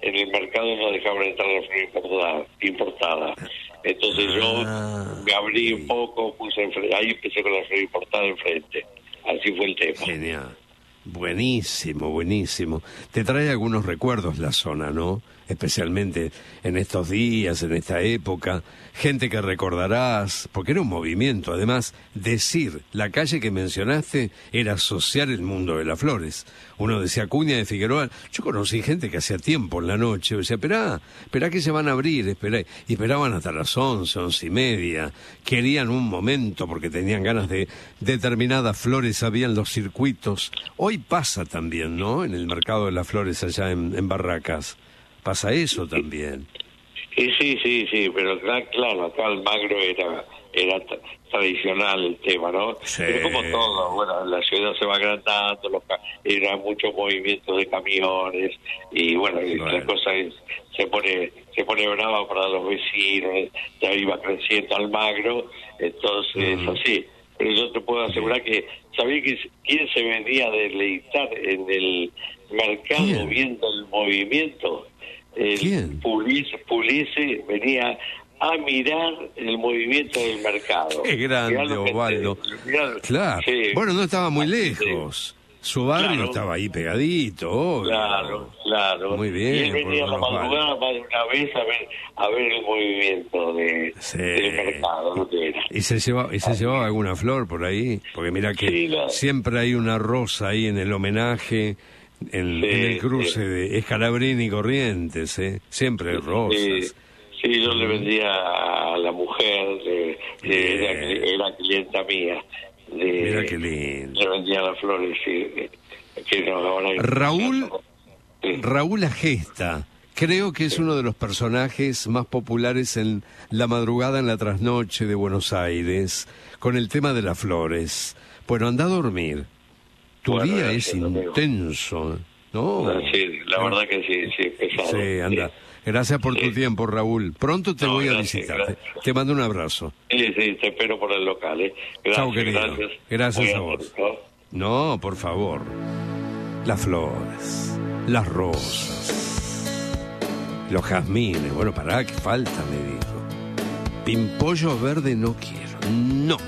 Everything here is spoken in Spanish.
en el mercado no dejaban entrar la flor importada. Entonces yo me abrí un poco, ahí empecé con la flor importada enfrente. Así fue el tema. Genial. Buenísimo, buenísimo. Te trae algunos recuerdos la zona, ¿no? Especialmente en estos días, en esta época. Gente que recordarás, porque era un movimiento. Además, decir la calle que mencionaste era asociar el mundo de las flores. Uno decía Acuña de Figueroa. Yo conocí gente que hacía tiempo en la noche. Decía, esperá que se van a abrir, esperá. Y esperaban hasta las 11, 11:30. Querían un momento porque tenían ganas de determinadas flores, habían los circuitos. Hoy pasa también, ¿no? En el mercado de las flores allá en Barracas. Pasa eso también. Sí, pero claro, acá Almagro era tradicional el tema, ¿no? Sí. Pero como todo, bueno, la ciudad se va agrandando, eran muchos movimientos de camiones, y bueno, la cosa se pone brava para los vecinos, ya iba creciendo Almagro, entonces así. Pero yo te puedo asegurar que, ¿sabía quién se venía a deleitar en el mercado viendo el movimiento? ¿Quién? Puliese venía a mirar el movimiento del mercado. Qué grande, Osvaldo. Claro. Sí. Bueno, no estaba muy lejos. Su barrio estaba ahí pegadito, obvio. Claro. Muy bien. Y él venía a la madrugada más de una vez a ver el movimiento del mercado, ¿no? ¿Y se llevaba alguna flor por ahí? Porque mira que siempre hay una rosa ahí en el homenaje, en el cruce de Escalabrini y Corrientes, siempre hay rosas. Sí, yo le vendía a la mujer, era clienta mía. Mira qué lindo. Le vendía las flores, Raúl Agesta, creo que es uno de los personajes más populares en la madrugada en la trasnoche de Buenos Aires, con el tema de las flores. Bueno, anda a dormir. Tu día es intenso, ¿no? Sí, la verdad que sí, es pesado. Sí, anda. Gracias por tu tiempo, Raúl. Pronto te voy a visitar. Te mando un abrazo. Sí, te espero por el local. Chao, querido. Gracias a vos. No, por favor. Las flores, las rosas, los jazmines. Bueno, pará, que falta, me dijo. Pimpollos verdes no quiero. No.